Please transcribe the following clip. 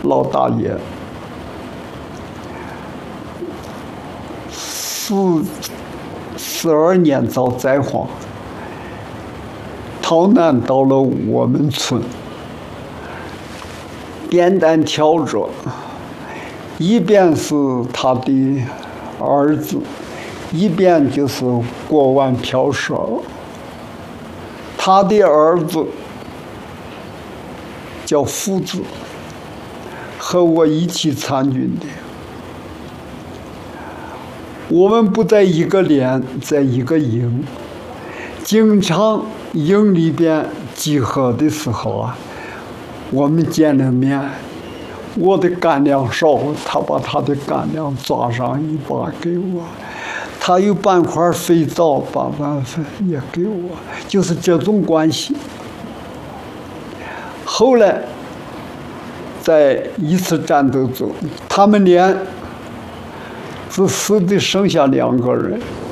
老大爷42年遭灾荒，逃难到了我们村，扁担挑着，一边是他的儿子，一边就是锅碗瓢赊。他的儿子叫福子，和我一起参军的。我们不在一个连，在一个营，经常营里边集合的时候啊，我们见了面，我的干粮少，他把他的干粮抓上一把给我，他有半块肥皂，把半份也给我，就是这种关系。后来在一次战斗中，他们连只死的剩下2个人。